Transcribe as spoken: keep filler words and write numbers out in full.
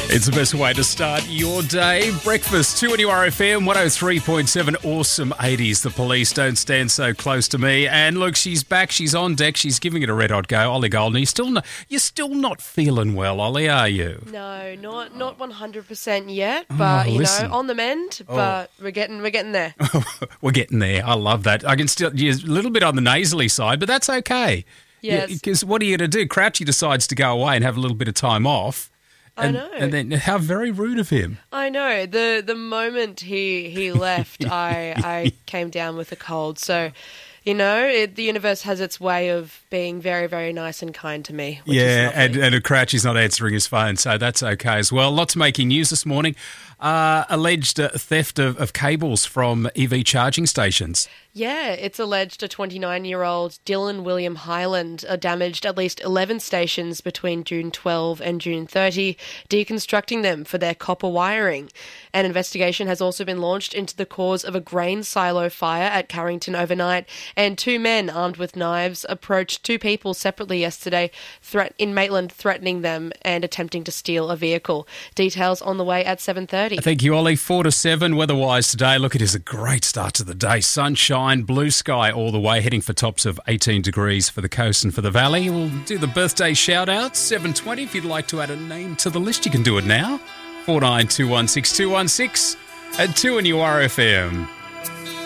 It's the best way to start your day. Breakfast, two N U R F M, one oh three point seven, awesome eighties. The police don't stand so close to me. And look, she's back, she's on deck, she's giving it a red hot go. Ollie Golden, you're still not, you're still not feeling well, Ollie, are you? No, not not one hundred percent yet, but, oh, you listen. know, on the mend, but oh. we're getting we're getting there. We're getting there. I love that. I can still, you're a little bit on the nasally side, but that's okay. Yes. Because what are you going to do? Crouchy decides to go away and have a little bit of time off. And, I know. And then how very rude of him. I know. The the moment he he left, I I came down with a cold. So, you know, it, the universe has its way of being very, very nice and kind to me. Which yeah, is and, and Crouchy's not answering his phone, so that's okay as well. Lots making news this morning. Uh, alleged uh, theft of, of cables from E V charging stations. Yeah, it's alleged a twenty-nine-year-old Dylan William Highland uh, damaged at least eleven stations between June twelfth and June thirtieth, deconstructing them for their copper wiring. An investigation has also been launched into the cause of a grain silo fire at Carrington overnight, and two men armed with knives approached two people separately yesterday threat- in Maitland, threatening them and attempting to steal a vehicle. Details on the way at seven thirty. Thank you, Ollie. Four to seven. Weather-wise today, look, it is a great start to the day. Sunshine, blue sky all the way, heading for tops of eighteen degrees for the coast and for the valley. We'll do the birthday shout-outs. seven twenty. If you'd like to add a name to the list, you can do it now. four nine two one six two one six at two N U R F M.